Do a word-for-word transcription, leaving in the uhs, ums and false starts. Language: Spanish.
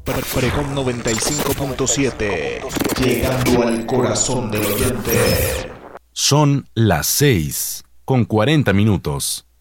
Precom noventa y cinco punto siete, llegando al corazón del oyente. Son las seis con cuarenta minutos.